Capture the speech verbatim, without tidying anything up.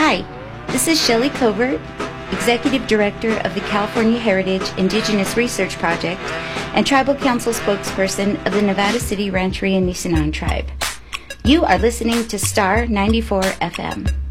Hi, this is Shelley Covert, Executive Director of the California Heritage Indigenous Research Project and Tribal Council spokesperson of the Nevada City Rancheria Nisenan Tribe. You are listening to Star ninety-four F M.